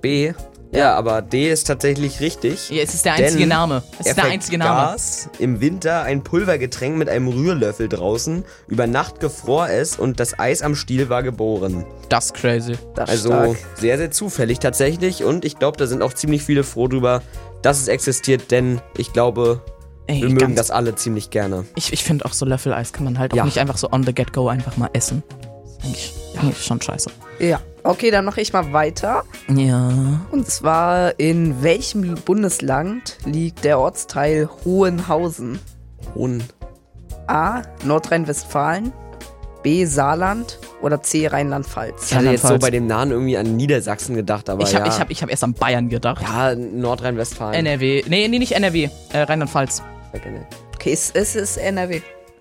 B. Ja, aber D ist tatsächlich richtig. Ja, es ist der einzige Name. Es ist der einzige Name. Gas im Winter ein Pulvergetränk mit einem Rührlöffel draußen. Über Nacht gefror es und das Eis am Stiel war geboren. Das ist crazy. Das Also stark. sehr, sehr zufällig tatsächlich. Und ich glaube, da sind auch ziemlich viele froh drüber, dass es existiert. Denn ich glaube, wir mögen das alle ziemlich gerne. Ich finde auch so Löffeleis kann man halt auch nicht einfach so on the get-go einfach mal essen. Das ist eigentlich schon scheiße. Ja. Okay, dann mache ich mal weiter. Ja. Und zwar, in welchem Bundesland liegt der Ortsteil Hohenhausen? A. Nordrhein-Westfalen, B. Saarland oder C. Rheinland-Pfalz? Ich hatte jetzt so bei dem Namen irgendwie an Niedersachsen gedacht, aber Ich hab erst an Bayern gedacht. Ja, Nordrhein-Westfalen. NRW. Nee, nicht NRW. Rheinland-Pfalz. Okay, es ist NRW.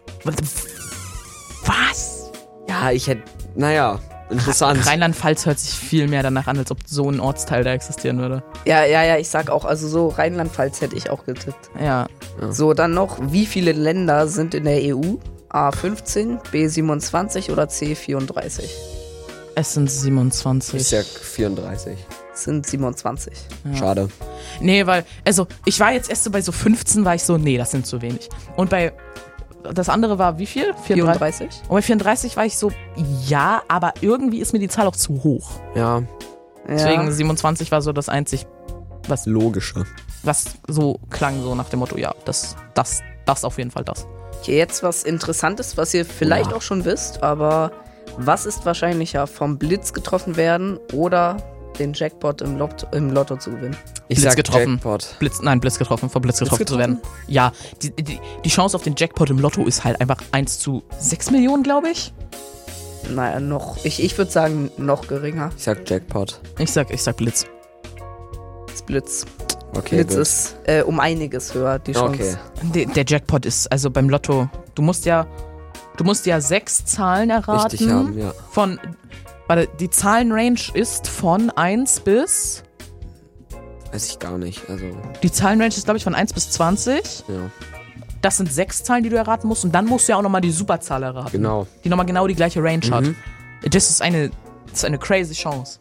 Was? Ja, interessant. Rheinland-Pfalz hört sich viel mehr danach an, als ob so ein Ortsteil da existieren würde. Ja, ich sag auch, also so Rheinland-Pfalz hätte ich auch getippt. Ja. So, dann noch, wie viele Länder sind in der EU? A 15, B 27 oder C 34? Es sind 27. Ich sag 34. Es sind 27. Ja. Schade. Nee, weil, also, ich war jetzt erst so bei so 15, war ich so, nee, das sind zu wenig. Und bei, das andere war wie viel? 34? Und bei 34 war ich so, ja, aber irgendwie ist mir die Zahl auch zu hoch. Ja. Deswegen 27 war so das einzig, was Logische. Was so klang, so nach dem Motto, ja, das auf jeden Fall das. Okay, jetzt was Interessantes, was ihr vielleicht auch schon wisst, aber was ist wahrscheinlicher, vom Blitz getroffen werden oder den Jackpot im Lotto zu gewinnen? Ich Blitz sag getroffen. Jackpot. Blitz getroffen, vom Blitz getroffen zu werden. Ja, die Chance auf den Jackpot im Lotto ist halt einfach 1 zu 6 Millionen, glaube ich. Naja, ich würde sagen, noch geringer. Ich sag Jackpot. Ich sag Blitz. Das Blitz. Okay, Blitz gut. ist um einiges höher, die Chance. Okay. Der Jackpot ist, also beim Lotto, du musst ja 6 Zahlen erraten. Richtig haben, ja. Die Zahlenrange ist von 1 bis... Weiß ich gar nicht, also... Die Zahlenrange ist, glaube ich, von 1 bis 20. Ja. Das sind 6 Zahlen, die du erraten musst. Und dann musst du ja auch nochmal die Superzahl erraten. Genau. Die nochmal genau die gleiche Range hat. Das ist eine crazy Chance.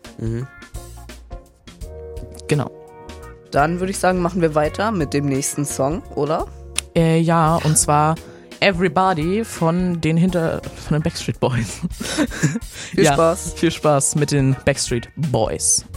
Genau. Dann würde ich sagen, machen wir weiter mit dem nächsten Song, oder? Ja, und zwar Everybody von den Backstreet Boys. Viel Spaß. Viel Spaß mit den Backstreet Boys.